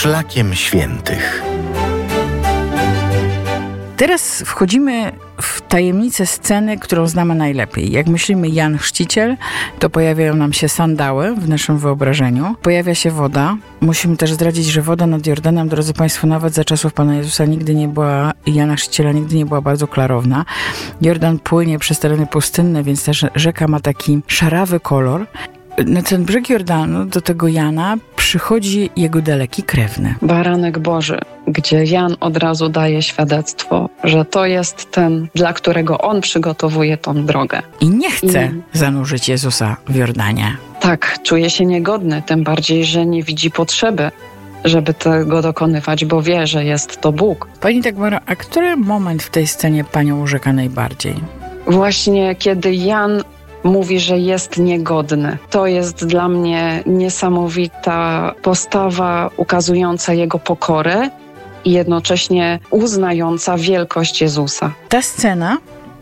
Szlakiem Świętych. Teraz wchodzimy w tajemnicę sceny, którą znamy najlepiej. Jak myślimy Jan Chrzciciel, to pojawiają nam się sandały w naszym wyobrażeniu. Pojawia się woda. Musimy też zdradzić, że woda nad Jordanem, drodzy Państwo, nawet za czasów Pana Jezusa Jana Chrzciciela nigdy nie była bardzo klarowna. Jordan płynie przez tereny pustynne, więc też rzeka ma taki szarawy kolor. Na ten brzeg Jordanu, do tego Jana, przychodzi jego daleki krewny. Baranek Boży, gdzie Jan od razu daje świadectwo, że to jest ten, dla którego on przygotowuje tą drogę. I nie chce zanurzyć Jezusa w Jordanie. Tak, czuje się niegodny, tym bardziej, że nie widzi potrzeby, żeby tego dokonywać, bo wie, że jest to Bóg. Pani Dagmaro, a który moment w tej scenie Panią urzeka najbardziej? Właśnie kiedy Jan mówi, że jest niegodny. To jest dla mnie niesamowita postawa ukazująca jego pokorę i jednocześnie uznająca wielkość Jezusa. Ta scena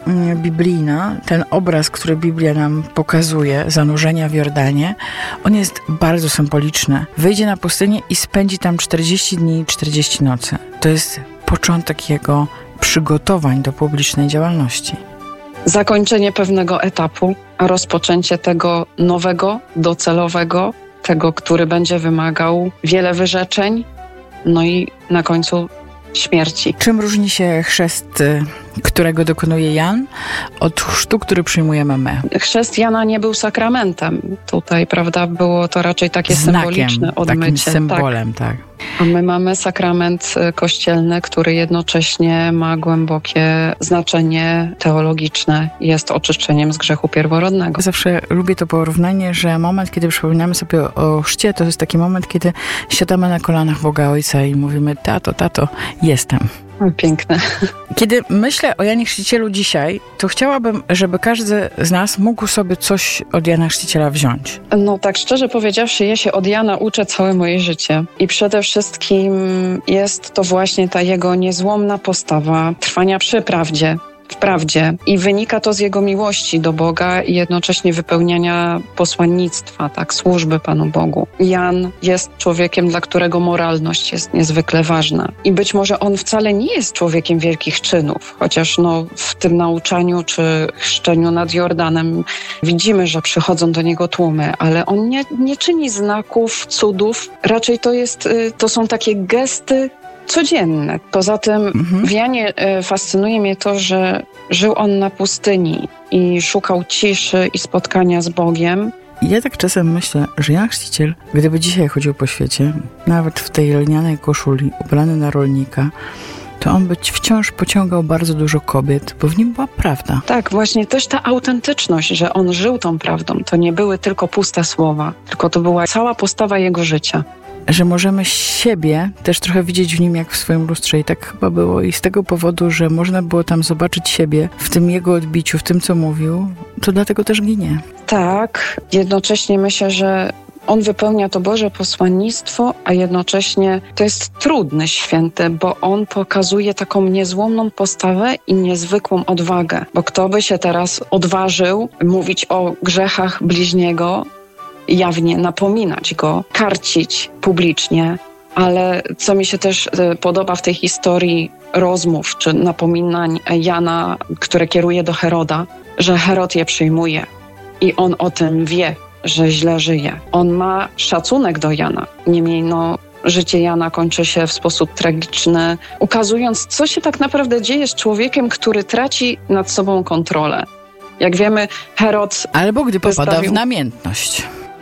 biblijna, ten obraz, który Biblia nam pokazuje, zanurzenia w Jordanie, on jest bardzo symboliczny. Wyjdzie na pustynię i spędzi tam 40 dni i 40 nocy. To jest początek jego przygotowań do publicznej działalności. Zakończenie pewnego etapu, a rozpoczęcie tego nowego, docelowego, tego, który będzie wymagał wiele wyrzeczeń, no i na końcu śmierci. Czym różni się chrzest, którego dokonuje Jan, od chrztu, który przyjmujemy my? Chrzest Jana nie był sakramentem. Tutaj, prawda, było to raczej takie symboliczne odmycie. Takim symbolem, tak. A my mamy sakrament kościelny, który jednocześnie ma głębokie znaczenie teologiczne. Jest oczyszczeniem z grzechu pierworodnego. Zawsze lubię to porównanie, że moment, kiedy przypominamy sobie o chrzcie, to jest taki moment, kiedy siadamy na kolanach Boga Ojca i mówimy: tato, jestem. Piękne. Kiedy myślę o Janie Chrzcicielu dzisiaj, to chciałabym, żeby każdy z nas mógł sobie coś od Jana Chrzciciela wziąć. No tak szczerze powiedziawszy, ja się od Jana uczę całe moje życie. I przede wszystkim jest to właśnie ta jego niezłomna postawa trwania przy prawdzie. W prawdzie i wynika to z jego miłości do Boga i jednocześnie wypełniania posłannictwa, tak, służby Panu Bogu. Jan jest człowiekiem, dla którego moralność jest niezwykle ważna. I być może on wcale nie jest człowiekiem wielkich czynów, chociaż w tym nauczaniu czy chrzczeniu nad Jordanem widzimy, że przychodzą do niego tłumy, ale on nie czyni znaków, cudów. Raczej to są takie gesty codzienne. Poza tym w Janie fascynuje mnie to, że żył on na pustyni i szukał ciszy i spotkania z Bogiem. Ja tak czasem myślę, że Jan Chrzciciel, gdyby dzisiaj chodził po świecie, nawet w tej lnianej koszuli, ubrany na rolnika, to on by wciąż pociągał bardzo dużo kobiet, bo w nim była prawda. Tak, właśnie też ta autentyczność, że on żył tą prawdą. To nie były tylko puste słowa, tylko to była cała postawa jego życia. Że możemy siebie też trochę widzieć w nim jak w swoim lustrze i tak chyba było i z tego powodu, że można było tam zobaczyć siebie w tym jego odbiciu, w tym co mówił, to dlatego też ginie. Tak, jednocześnie myślę, że on wypełnia to Boże posłannictwo, a jednocześnie to jest trudny święty, bo on pokazuje taką niezłomną postawę i niezwykłą odwagę. Bo kto by się teraz odważył mówić o grzechach bliźniego, jawnie napominać go, karcić publicznie, ale co mi się też podoba w tej historii rozmów czy napominań Jana, które kieruje do Heroda, że Herod je przyjmuje i on o tym wie, że źle żyje. On ma szacunek do Jana, niemniej życie Jana kończy się w sposób tragiczny, ukazując, co się tak naprawdę dzieje z człowiekiem, który traci nad sobą kontrolę. Jak wiemy, Herod... Albo gdy popada w namiętność.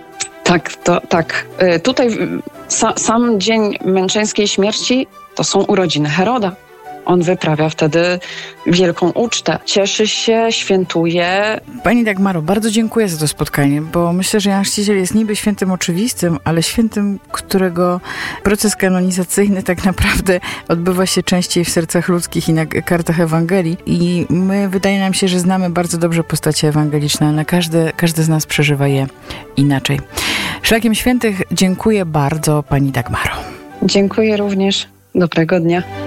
Tak. Tutaj sam dzień męczeńskiej śmierci to są urodziny Heroda. On wyprawia wtedy wielką ucztę. Cieszy się, świętuje. Pani Dagmaro, bardzo dziękuję za to spotkanie, bo myślę, że Jan Chrzciciel jest niby świętym oczywistym, ale świętym, którego proces kanonizacyjny tak naprawdę odbywa się częściej w sercach ludzkich i na kartach Ewangelii. I my, wydaje nam się, że znamy bardzo dobrze postacie ewangeliczne, ale każdy z nas przeżywa je inaczej. Szlakiem Świętych dziękuję bardzo Pani Dagmaro. Dziękuję również. Dobrego dnia.